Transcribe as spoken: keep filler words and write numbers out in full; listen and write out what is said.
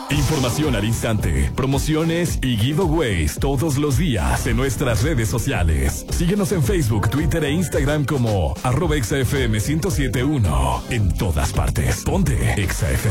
Información al instante, promociones y giveaways todos los días en nuestras redes sociales. Síguenos en Facebook, Twitter e Instagram como arroba Exa F M ciento siete punto uno. En todas partes. Ponte Exa F M.